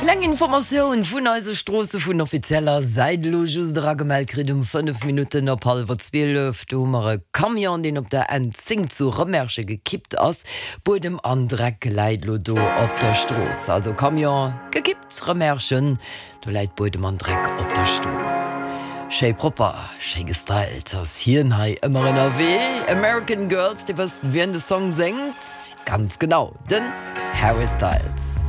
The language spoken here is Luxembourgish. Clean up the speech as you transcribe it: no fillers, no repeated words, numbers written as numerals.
Information vun eise Strosse vun offizieller Seidlojus Dragemelkrit 5 Minuten op halber 12 Domere Kamion, den op der Enzing zu Remersche gekippt ass, bo dem Andreck Leidlodo op der Stross. Also Kamion gekippt Remerschen, du leit bo dem Andreck op der Stoss. Schei proper, schei gestylt, ass hien hai immer en AW, American Girls, die wirst wie de Song singt, ganz genau, den Harry Styles.